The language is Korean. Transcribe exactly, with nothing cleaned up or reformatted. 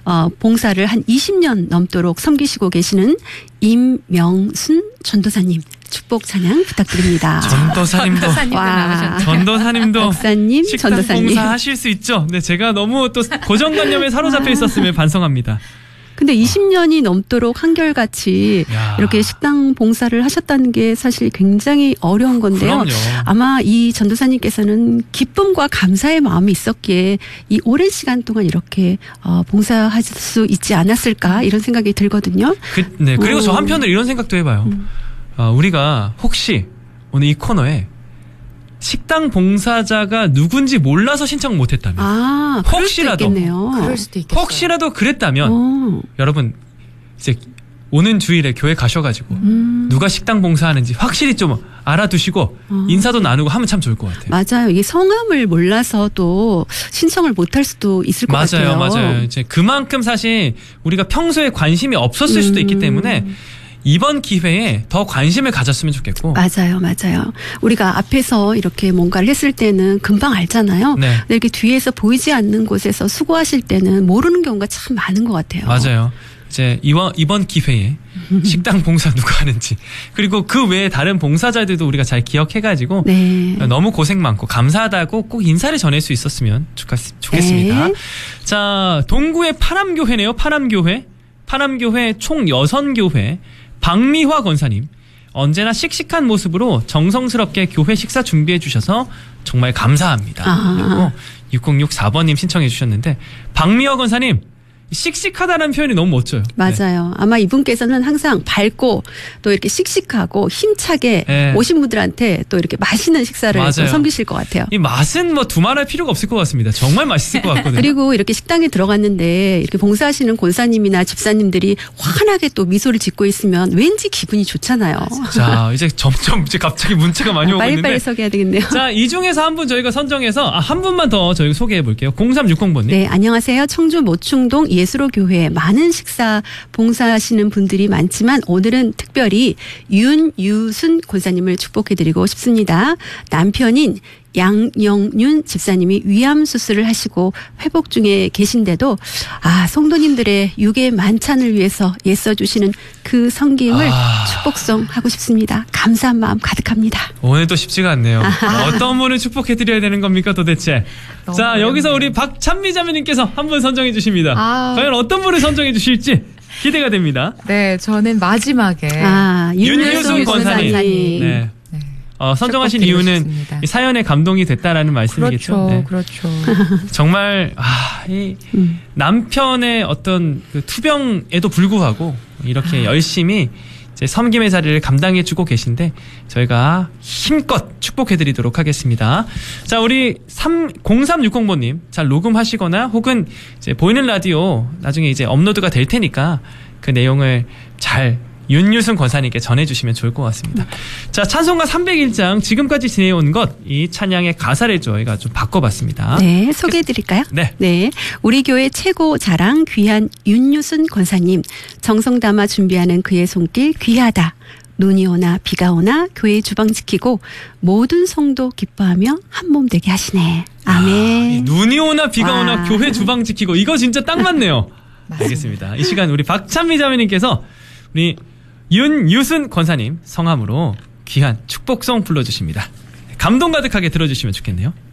어, 봉사를 한 이십 년 넘도록 섬기시고 계시는 임명순 전도사님 축복 찬양 부탁드립니다. 전도사님도 와, 전도사님도 목사님, 식당 전도사님 봉사 하실 수 있죠. 네, 제가 너무 또 고정관념에 사로잡혀 있었음을 반성합니다. 근데 이십 년이 넘도록 한결같이 야. 이렇게 식당 봉사를 하셨다는 게 사실 굉장히 어려운 건데요. 그럼요. 아마 이 전도사님께서는 기쁨과 감사의 마음이 있었기에 이 오랜 시간 동안 이렇게 어, 봉사할 수 있지 않았을까 이런 생각이 들거든요. 그, 네, 그리고 어. 저 한편으로 이런 생각도 해봐요. 음. 어, 우리가 혹시 오늘 이 코너에 식당 봉사자가 누군지 몰라서 신청 못했다면 아, 그럴 혹시라도 수도 있겠네요. 그럴 수도 있겠어요. 혹시라도 그랬다면 어. 여러분 이제 오는 주일에 교회 가셔가지고 음. 누가 식당 봉사하는지 확실히 좀 알아두시고 어. 인사도 나누고 하면 참 좋을 것 같아요. 맞아요. 이게 성함을 몰라서도 신청을 못할 수도 있을 것 맞아요, 같아요. 맞아요. 이제 그만큼 사실 우리가 평소에 관심이 없었을 수도 있기 때문에 이번 기회에 더 관심을 가졌으면 좋겠고. 맞아요, 맞아요. 우리가 앞에서 이렇게 뭔가를 했을 때는 금방 알잖아요. 네. 근데 이렇게 뒤에서 보이지 않는 곳에서 수고하실 때는 모르는 경우가 참 많은 것 같아요. 맞아요. 이제 이번 이번 기회에 식당 봉사 누가 하는지 그리고 그 외에 다른 봉사자들도 우리가 잘 기억해가지고 네. 너무 고생 많고 감사하다고 꼭 인사를 전할 수 있었으면 좋겠, 좋겠습니다. 네. 자, 동구의 파남교회네요. 파남교회, 파남교회 총여선교회 박미화 권사님. 언제나 씩씩한 모습으로 정성스럽게 교회 식사 준비해 주셔서 정말 감사합니다. 아. 그리고 육공육사 번님 신청해 주셨는데 박미화 권사님 씩씩하다는 표현이 너무 멋져요. 맞아요. 아마 이분께서는 항상 밝고 또 이렇게 씩씩하고 힘차게 네. 오신 분들한테 또 이렇게 맛있는 식사를 또 맞아요. 섬기실 것 같아요. 이 맛은 뭐 두말할 필요가 없을 것 같습니다. 정말 맛있을 것 같거든요. 그리고 이렇게 식당에 들어갔는데 이렇게 봉사하시는 권사님이나 집사님들이 환하게 또 미소를 짓고 있으면 왠지 기분이 좋잖아요. 자, 이제 점점 이제 갑자기 문자가 많이 오고 있는데. 빨리빨리 소개해야 되겠네요. 자, 이 중에서 한 분 저희가 선정해서 아, 한 분만 더 저희가 소개해 볼게요. 공삼육공 번님. 네, 안녕하세요. 청주 모충동 예수로교회 많은 식사 봉사하시는 분들이 많지만 오늘은 특별히 윤유순 권사님을 축복해드리고 싶습니다. 남편인 양영윤 집사님이 위암 수술을 하시고 회복 중에 계신데도 아 성도님들의 육의 만찬을 위해서 애써주시는 그 성김을 아. 축복송 하고 싶습니다. 감사한 마음 가득합니다. 오늘도 쉽지가 않네요. 어떤 분을 축복해드려야 되는 겁니까 도대체? 자, 어렵네요. 여기서 우리 박찬미 자매님께서 한 분 선정해 주십니다. 아. 과연 어떤 분을 선정해 주실지 기대가 됩니다. 네, 저는 마지막에 아 윤유순 윤유순 권사님. 권사님. 네. 네. 어, 선정하신 축복드리고 이유는 싶습니다. 이 사연에 감동이 됐다라는 말씀이겠죠. 그렇죠, 네. 그렇죠. 정말 아, 이 음. 남편의 어떤 그 투병에도 불구하고 이렇게 열심히 이제 섬김의 자리를 감당해주고 계신데 저희가 힘껏 축복해드리도록 하겠습니다. 자, 우리 공삼육공 번님 잘 녹음하시거나 혹은 이제 보이는 라디오 나중에 이제 업로드가 될 테니까 그 내용을 잘 윤유순 권사님께 전해주시면 좋을 것 같습니다. 자, 찬송가 삼백일 장 지금까지 지내온 것 이 찬양의 가사를 저희가 좀 바꿔봤습니다. 네, 소개해드릴까요? 네. 네, 우리 교회 최고 자랑 귀한 윤유순 권사님 정성 담아 준비하는 그의 손길 귀하다. 눈이 오나 비가 오나 교회 주방 지키고 모든 성도 기뻐하며 한 몸 되게 하시네. 아멘. 아, 이 눈이 오나 비가 와. 오나 교회 주방 지키고 이거 진짜 딱 맞네요. 알겠습니다. 이 시간 우리 박찬미 자매님께서 우리 윤유순 권사님 성함으로 귀한 축복송 불러주십니다. 감동 가득하게 들어주시면 좋겠네요.